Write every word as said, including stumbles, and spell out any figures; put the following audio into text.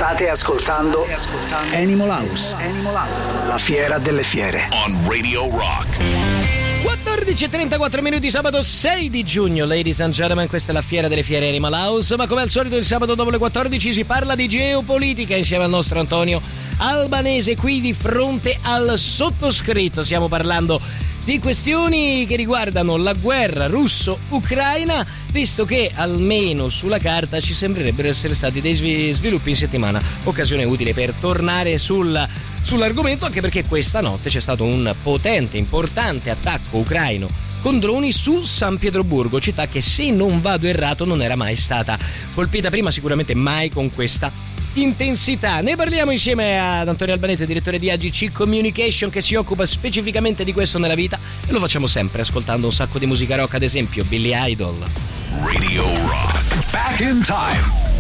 State ascoltando, State ascoltando Animal House, Animal House, la fiera delle fiere. On Radio Rock. quattordici e trentaquattro minuti, sabato sei di giugno, ladies and gentlemen, questa è la fiera delle fiere Animal House, ma come al solito il sabato dopo le quattordici si parla di geopolitica insieme al nostro Antonio Albanese qui di fronte al sottoscritto. Stiamo parlando di questioni che riguardano la guerra russo-ucraina, visto che almeno sulla carta ci sembrerebbero essere stati dei sviluppi in settimana, occasione utile per tornare sul, sull'argomento, anche perché questa notte c'è stato un potente, importante attacco ucraino con droni su San Pietroburgo, città che, se non vado errato, non era mai stata colpita prima, sicuramente mai con questa intensità. Ne parliamo insieme ad Antonio Albanese, direttore di A G C Communication, che si occupa specificamente di questo nella vita, e lo facciamo sempre ascoltando un sacco di musica rock, ad esempio Billy Idol. Radio Rock. Back in time.